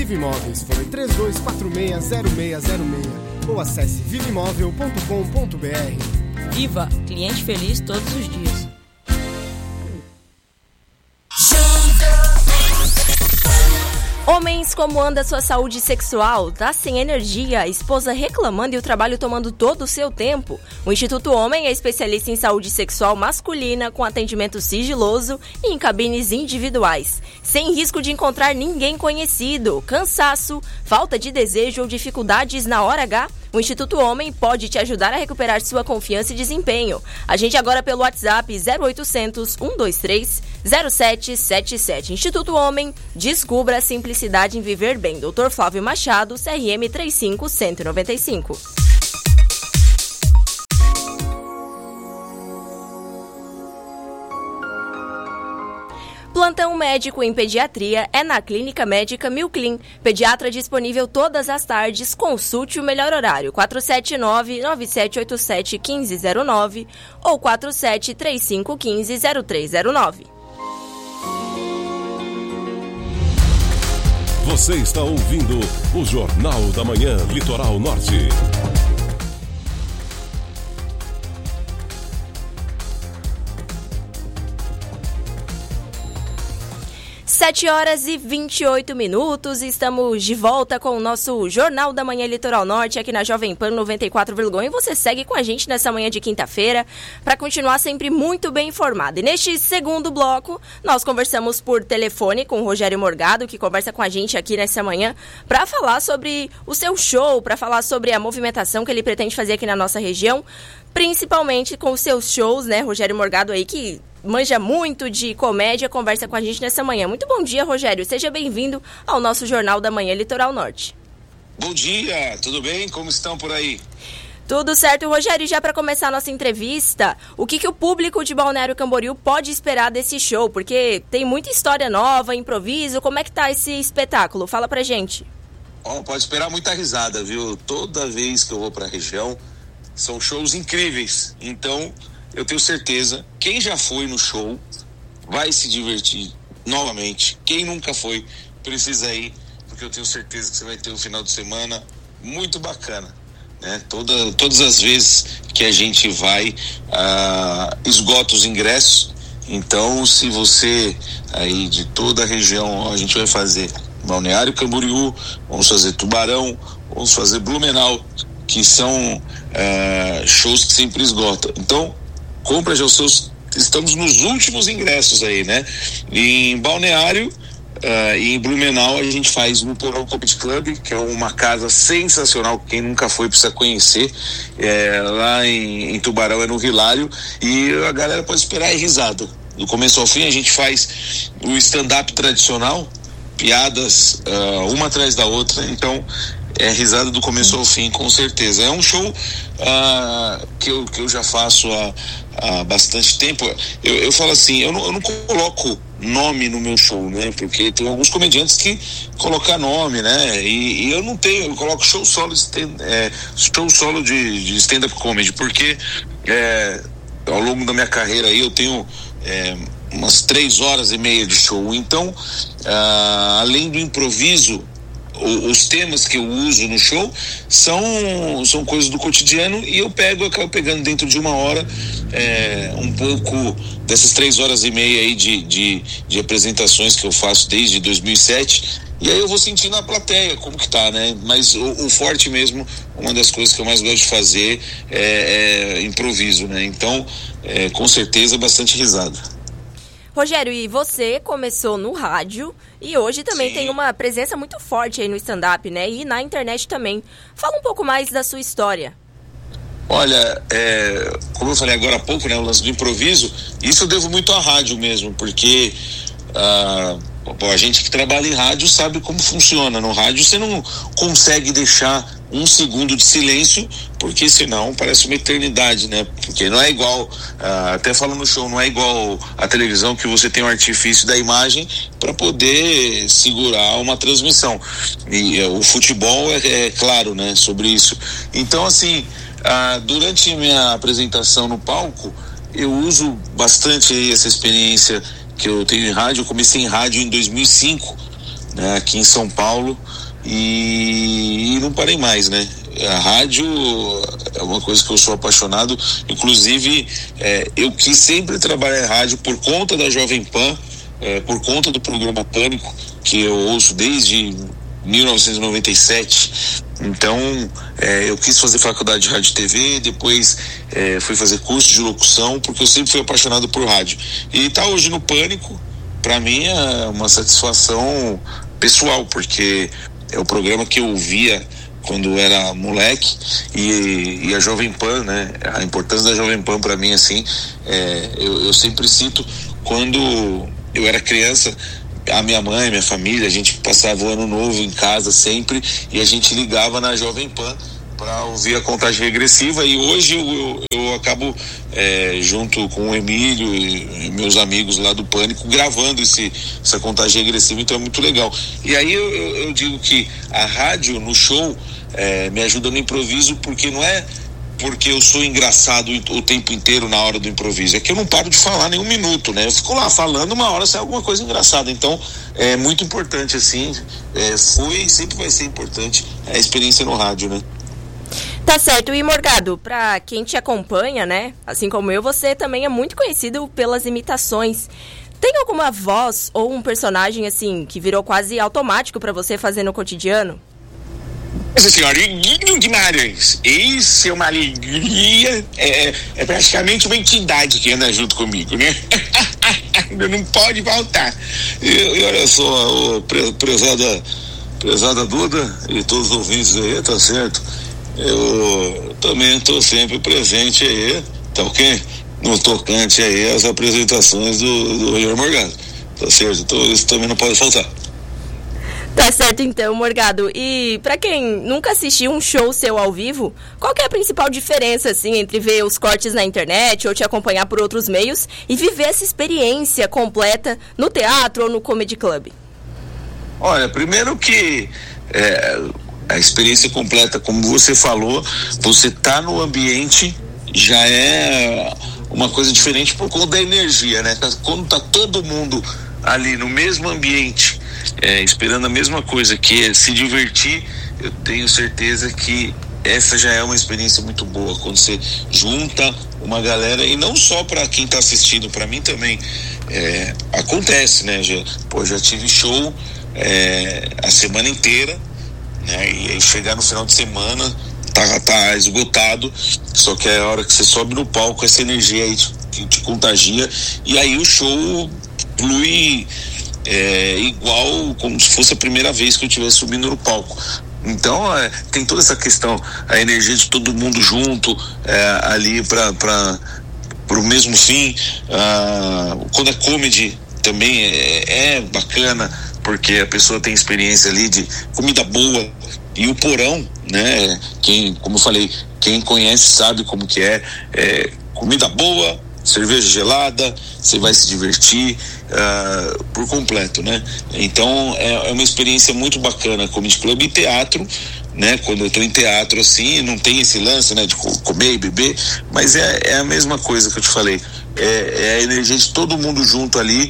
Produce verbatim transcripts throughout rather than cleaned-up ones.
Viva Imóveis. Fone três dois quatro seis, zero seis zero seis ou acesse viva imóvel ponto com ponto b r. Viva, cliente feliz todos os dias. Homens, como anda sua saúde sexual? Tá sem energia, a esposa reclamando e o trabalho tomando todo o seu tempo? O Instituto Homem é especialista em saúde sexual masculina, com atendimento sigiloso e em cabines individuais, sem risco de encontrar ninguém conhecido. Cansaço, falta de desejo ou dificuldades na hora H? O Instituto Homem pode te ajudar a recuperar sua confiança e desempenho. A gente agora pelo WhatsApp zero oitocentos, cento e vinte e três, zero sete sete sete. Instituto Homem, descubra a simplicidade em viver bem. doutor Flávio Machado, C R M três cinco um nove cinco. Plantão médico em pediatria é na Clínica Médica Milclin. Pediatra disponível todas as tardes. Consulte o melhor horário. quatro sete nove, nove sete oito sete, um cinco zero nove ou quatro sete três cinco um cinco, zero três zero nove. Você está ouvindo o Jornal da Manhã Litoral Norte. sete horas e vinte e oito minutos, estamos de volta com o nosso Jornal da Manhã Litoral Norte aqui na Jovem Pan noventa e quatro vírgula um e você segue com a gente nessa manhã de quinta-feira para continuar sempre muito bem informado. E neste segundo bloco, nós conversamos por telefone com o Rogério Morgado, que conversa com a gente aqui nessa manhã para falar sobre o seu show, para falar sobre a movimentação que ele pretende fazer aqui na nossa região, principalmente com os seus shows, né, Rogério Morgado aí que manja muito de comédia, conversa com a gente nessa manhã. Muito bom dia, Rogério. Seja bem-vindo ao nosso Jornal da Manhã Litoral Norte. Bom dia, tudo bem? Como estão por aí? Tudo certo, Rogério. E já para começar a nossa entrevista, o que, que o público de Balneário Camboriú pode esperar desse show? Porque tem muita história nova, improviso. Como é que tá esse espetáculo? Fala pra gente. Oh, pode esperar muita risada, viu? Toda vez que eu vou pra região, são shows incríveis. Então, eu tenho certeza, quem já foi no show vai se divertir novamente. Quem nunca foi, precisa ir, porque eu tenho certeza que você vai ter um final de semana muito bacana, né? Toda, todas as vezes que a gente vai, ah, esgota os ingressos. Então, se você aí de toda a região, a gente vai fazer Balneário Camboriú, vamos fazer Tubarão, vamos fazer Blumenau, que são ah, shows que sempre esgotam. Então, compra já os seus, estamos nos últimos ingressos aí, né? E em Balneário uh, e em Blumenau a gente faz no Porão Comedy Club, que é uma casa sensacional, quem nunca foi precisa conhecer, é, lá em, em Tubarão é no Hilário, e a galera pode esperar e risada. Do começo ao fim a gente faz o stand-up tradicional, piadas uh, uma atrás da outra, então é risada do começo ao fim, com certeza. É um show uh, que, eu, que eu já faço há, há bastante tempo. Eu, eu falo assim, eu não, eu não coloco nome no meu show, né? Porque tem alguns comediantes que colocam nome, né? E, e eu não tenho, eu coloco show solo, stand, é, show solo de, de stand-up comedy, porque é, ao longo da minha carreira aí eu tenho é, umas três horas e meia de show. Então, uh, além do improviso, os temas que eu uso no show são, são coisas do cotidiano, e eu pego, eu acabo pegando dentro de uma hora é, um pouco dessas três horas e meia aí de, de, de apresentações que eu faço desde dois mil e sete, e aí eu vou sentindo na plateia como que tá, né? Mas o, o forte mesmo, uma das coisas que eu mais gosto de fazer é, é improviso, né? Então, é, com certeza, bastante risada. Rogério, e você começou no rádio e hoje também Sim. tem uma presença muito forte aí no stand-up, né? E na internet também. Fala um pouco mais da sua história. Olha, é, como eu falei agora há pouco, né? O lance do improviso, isso eu devo muito à rádio mesmo, porque ah, a gente que trabalha em rádio sabe como funciona. No rádio você não consegue deixar um segundo de silêncio, porque senão parece uma eternidade, né? Porque não é igual, uh, até falando no show, não é igual a televisão, que você tem um artifício da imagem para poder segurar uma transmissão. E uh, o futebol é, é claro, né, sobre isso. Então, assim, uh, durante minha apresentação no palco, eu uso bastante essa experiência que eu tenho em rádio. Eu comecei em rádio em dois mil e cinco, né, aqui em São Paulo, e, e não parei mais, né? A rádio é uma coisa que eu sou apaixonado, inclusive é, eu quis sempre trabalhar em rádio por conta da Jovem Pan, é, por conta do programa Pânico, que eu ouço desde mil novecentos e noventa e sete. Então é, eu quis fazer faculdade de rádio e T V, depois é, fui fazer curso de locução, porque eu sempre fui apaixonado por rádio. E tá hoje no Pânico, pra mim é uma satisfação pessoal, porque é o programa que eu ouvia quando eu era moleque, e, e a Jovem Pan, né? A importância da Jovem Pan pra mim, assim, é, eu, eu sempre cito quando eu era criança, a minha mãe, minha família, a gente passava o ano novo em casa sempre, e a gente ligava na Jovem Pan para ouvir a contagem regressiva, e hoje eu, eu, eu acabo é, junto com o Emílio e, e meus amigos lá do Pânico gravando esse, essa contagem regressiva, então é muito legal. E aí eu, eu, eu digo que a rádio no show é, me ajuda no improviso, porque não é porque eu sou engraçado o tempo inteiro na hora do improviso, é que eu não paro de falar nem um minuto, né? Eu fico lá falando, uma hora sai alguma coisa engraçada, então é muito importante, assim, é, foi e sempre vai ser importante a experiência no rádio, né? Tá certo. E Morgado, pra quem te acompanha, né, assim como eu, você também é muito conhecido pelas imitações. Tem alguma voz ou um personagem, assim, que virou quase automático pra você fazer no cotidiano? Nossa senhora, Guilherme Guimarães, isso é uma alegria, é, é praticamente uma entidade que anda junto comigo, né? Não pode faltar. E, e olha só, pre, prezada, prezada Duda e todos os ouvintes aí, tá certo? Eu também estou sempre presente aí, tá ok? No tocante aí as apresentações do, do Guilherme Morgado, tá certo? Então isso também não pode faltar. Tá certo então, Morgado. E pra quem nunca assistiu um show seu ao vivo, qual que é a principal diferença, assim, entre ver os cortes na internet ou te acompanhar por outros meios e viver essa experiência completa no teatro ou no Comedy Club? Olha, primeiro que é, a experiência completa, como você falou, você tá no ambiente, já é uma coisa diferente por conta da energia, né? Quando tá todo mundo ali no mesmo ambiente, É, esperando a mesma coisa, que é se divertir, eu tenho certeza que essa já é uma experiência muito boa, quando você junta uma galera, e não só para quem está assistindo, para mim também é, acontece, né? Já, pô, já tive show é, a semana inteira, né? E aí chegar no final de semana tá, tá esgotado, só que é a hora que você sobe no palco, essa energia aí te, te, te contagia, e aí o show flui É, igual como se fosse a primeira vez que eu estivesse subindo no palco. Então é, tem toda essa questão, a energia de todo mundo junto, é, ali para para o mesmo fim. Ah, quando é comedy também é, é bacana, porque a pessoa tem experiência ali de comida boa, e o porão, né, quem, como eu falei, quem conhece sabe como que é, é comida boa, cerveja gelada, você vai se divertir uh, por completo, né? Então é, é uma experiência muito bacana, Comedy Club e teatro, né? Quando eu tô em teatro assim, não tem esse lance, né, de comer e beber, mas é, é a mesma coisa que eu te falei, é, é a energia de todo mundo junto ali,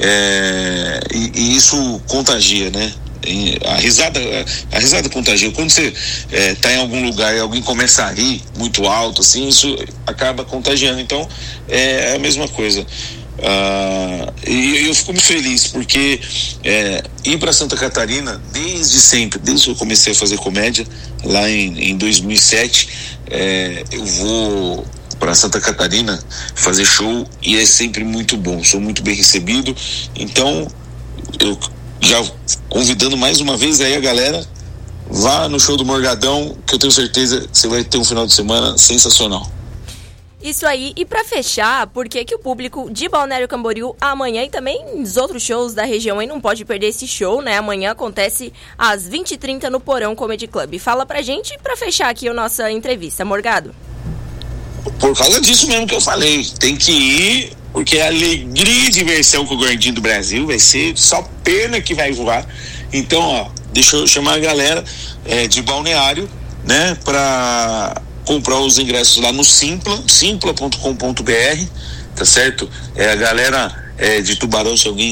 é, e, e isso contagia, né? A risada, a risada contagia. Quando você é, tá em algum lugar e alguém começa a rir muito alto, assim, isso acaba contagiando. Então é a mesma coisa. Ah, e eu fico muito feliz porque é, ir para Santa Catarina desde sempre, desde que eu comecei a fazer comédia lá em, em dois mil e sete, é, eu vou para Santa Catarina fazer show e é sempre muito bom, sou muito bem recebido. Então eu já convidando mais uma vez aí a galera, vá no show do Morgadão, que eu tenho certeza que você vai ter um final de semana sensacional. Isso aí, e pra fechar, por que que o público de Balneário Camboriú amanhã e também os outros shows da região aí não pode perder esse show, né? Amanhã acontece às vinte e trinta no Porão Comedy Club. Fala pra gente pra fechar aqui a nossa entrevista, Morgado. Por causa disso mesmo que eu falei, tem que ir, porque é alegria e diversão com o Gordinho do Brasil, vai ser só pena que vai voar. Então, ó, deixa eu chamar a galera é, de Balneário, né, pra comprar os ingressos lá no Simpla, simpla ponto com ponto b r, tá certo? É, a galera é, de Tubarão, se alguém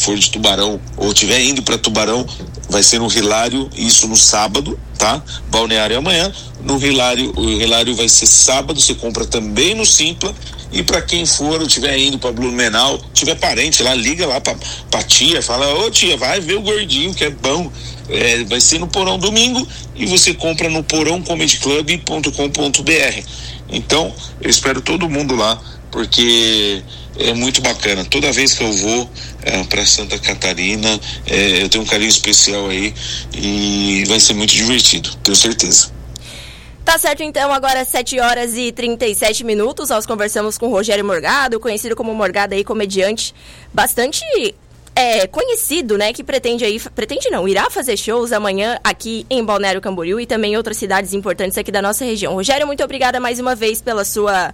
for de Tubarão ou estiver indo para Tubarão, vai ser no Hilário, isso no sábado, tá? Balneário amanhã, no Hilário, o Hilário vai ser sábado, você compra também no Simpla. E para quem for, ou estiver indo para Blumenau, tiver parente lá, liga lá pra, pra tia, fala, ô tia, vai ver o gordinho que é bom. É, vai ser no Porão domingo e você compra no porão comedy club ponto com ponto b r. Então, eu espero todo mundo lá, porque é muito bacana. Toda vez que eu vou é, para Santa Catarina, é, eu tenho um carinho especial aí e vai ser muito divertido, tenho certeza. Tá certo, então, agora sete horas e trinta e sete minutos, nós conversamos com o Rogério Morgado, conhecido como Morgado aí, comediante bastante é, conhecido, né, que pretende aí, pretende não, irá fazer shows amanhã aqui em Balneário Camboriú e também em outras cidades importantes aqui da nossa região. Rogério, muito obrigada mais uma vez pela sua